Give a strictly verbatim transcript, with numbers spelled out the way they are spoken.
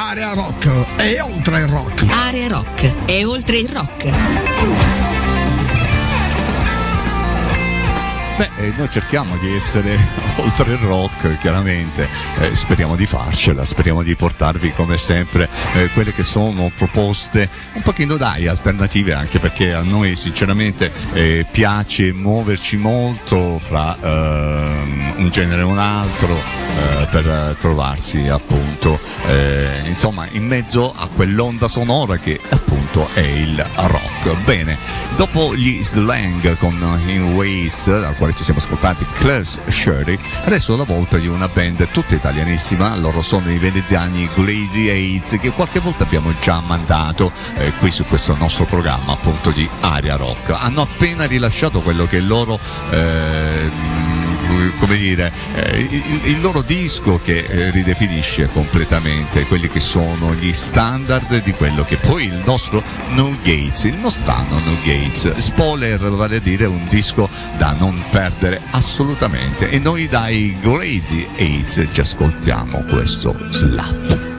Area Rock e oltre il rock. Area Rock e oltre il rock. Beh, noi cerchiamo di essere oltre il rock, chiaramente, eh, speriamo di farcela, speriamo di portarvi come sempre eh, quelle che sono proposte un pochino dai, alternative, anche perché a noi sinceramente eh, piace muoverci molto fra eh, un genere e un altro eh, per trovarsi appunto eh, insomma in mezzo a quell'onda sonora che appunto è il rock. Bene, dopo gli Slang con In Ways, al quale ci siamo ascoltati Class Shirley, adesso è la volta di una band tutta italianissima. Loro sono i veneziani Glazy Aids, che qualche volta abbiamo già mandato eh, qui su questo nostro programma appunto di Area Rock. Hanno appena rilasciato quello che è il loro eh, come dire eh, il, il loro disco, che eh, ridefinisce completamente quelli che sono gli standard di quello che poi il nostro New Gates, il nostrano New Gates. Spoiler, vale a dire un disco da non perdere assolutamente, e noi dai Glazy Aids ci ascoltiamo questo Slap.